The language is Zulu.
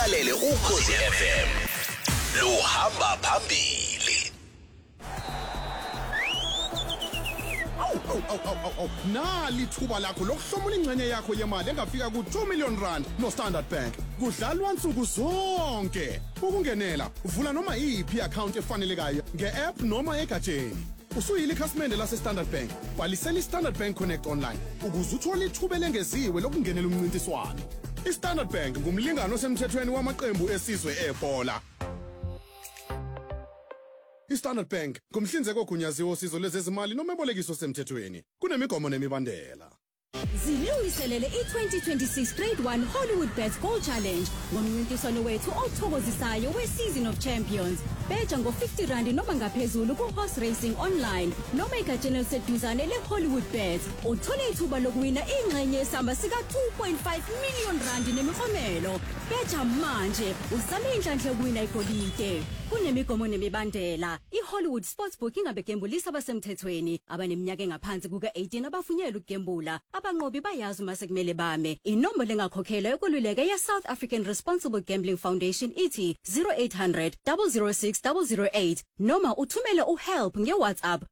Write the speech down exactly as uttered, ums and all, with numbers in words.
ulalele ukhozi F M lo hamba phambili. Oh oh oh oh nali thuba lakho lokuhlomula ingcenye yakho yemali engafika ku two million rand no Standard Bank kudlalwa nsuku zonke ukungenela vula noma iyiphi iaccount efanelekayo nge-app noma egatsheni usuyile ikhasimende lase Standard Bank bhalisela iStandard Bank Connect online ukuze uthole ithuba lengeziwe lokungenela umncintiswano. iStandard Bank ngumlingano osemthethweni wamaqembu esizwe ebhola. iStandard Bank ngumhlinzeki ogunyaziwe osizo lezezimali noma ebolekiso semthethweni kunemigomo nemibandela. Zilungiselele i-twenty twenty-six Grade one Hollywood Bets Goal Challenge ngomncintiswano wethu othokozisayo we-Season of Champions. Beja ngo-fifty rand noma ngaphezulu ku-horse racing online noma egatsheni eliseduzane le-Hollywood Bets. Uthole ithuba lokuwina ingxenye yesamba sika-two point five million rand nemiklomelo. Beja manje uzame inhlanhla yokuwina igolide. Kunemigomo nemibandela. I-Hollywood Sportsbook ingabegembulisa abasemthethweni abaneminyaka engaphansi kuka-eighteen abafunyelwe ukugembula. Abanqobi bayazi uma sekumele bame. Inombolo engakhokhela yokululeka ye-South African Responsible Gambling Foundation ithi zero eight hundred, double oh six, double oh eight noma uthumele uhelp nge-WhatsApp